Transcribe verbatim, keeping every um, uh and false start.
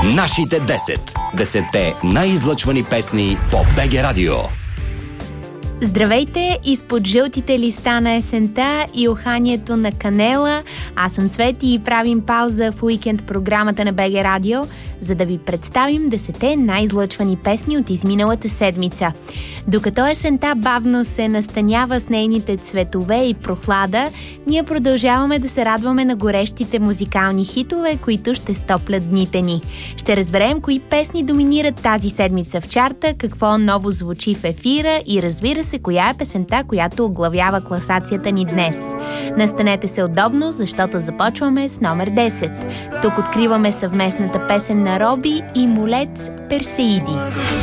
Нашите десет. Десетте най-излъчвани песни по БГ Радио. Здравейте, изпод жълтите листа на есента и уханието на канела. Аз съм Цвети и правим пауза в уикенд програмата на БГ Радио, за да ви представим десетте най-излъчвани песни от изминалата седмица. Докато есента бавно се настанява с нейните цветове и прохлада, ние продължаваме да се радваме на горещите музикални хитове, които ще стоплят дните ни. Ще разберем кои песни доминират тази седмица в чарта, какво ново звучи в ефира и разбира се, коя е песента, която оглавява класацията ни днес. Настанете се удобно, защото започваме с номер десет. Тук откриваме съвместната песен на Роби и Молец Персеиди.